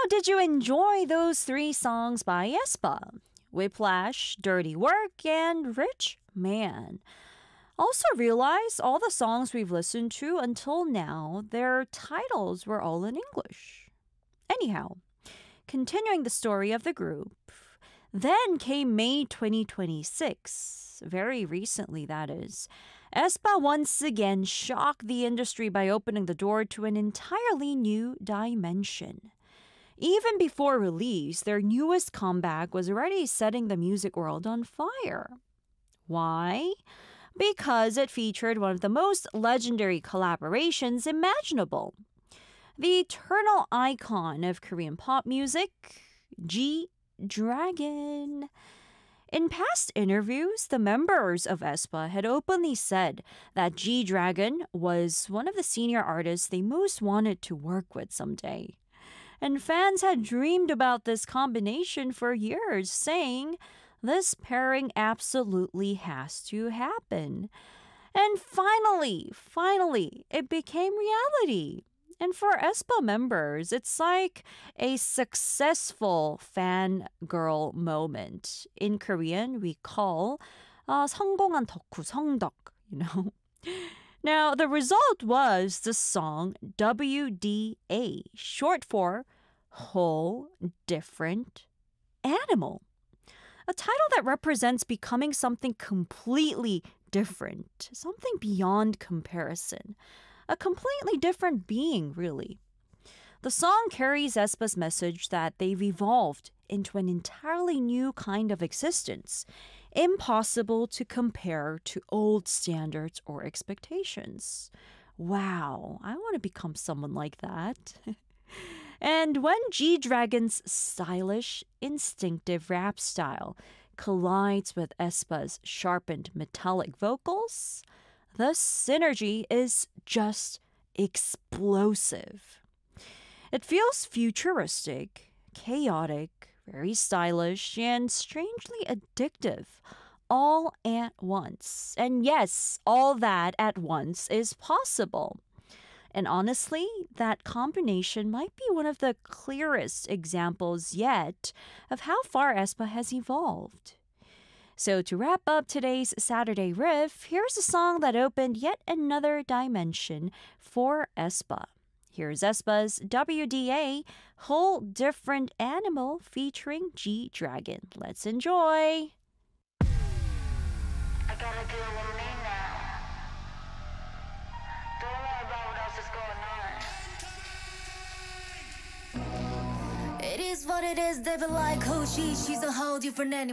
did you enjoy those three songs by aespa? Whiplash, Dirty Work, and Rich Man. Also realize all the songs we've listened to until now, their titles were all in English. Anyhow, continuing the story of the group, then came May 2026, very recently that is. aespa once again shocked the industry by opening the door to an entirely new dimension. Even before release, their newest comeback was already setting the music world on fire. Why? Because it featured one of the most legendary collaborations imaginable. The eternal icon of Korean pop music, G-Dragon. In past interviews, the members of aespa had openly said that G-Dragon was one of the senior artists they most wanted to work with someday. And fans had dreamed about this combination for years, saying, this pairing absolutely has to happen. And finally, it became reality. And for aespa members, it's like a successful fangirl moment. In Korean, we call 성공한 덕후, 성덕, you know. Now, the result was the song WDA, short for Whole Different Animal. A title that represents becoming something completely different, something beyond comparison. A completely different being, really. The song carries aespa's message that they've evolved into an entirely new kind of existence, impossible to compare to old standards or expectations. Wow, I want to become someone like that. And when G-Dragon's stylish, instinctive rap style collides with aespa's sharpened metallic vocals, the synergy is just explosive. It feels futuristic, chaotic, very stylish, and strangely addictive, all at once. And yes, all that at once is possible. And honestly, that combination might be one of the clearest examples yet of how far aespa has evolved. So to wrap up today's Saturday Riff, here's a song that opened yet another dimension for aespa. Here's aespa's WDA, Whole Different Animal featuring G-Dragon. Let's enjoy! I gotta deal with me now. Don't worry about what else is going on. It is what it is, they be like, who she? She's a whole different animal.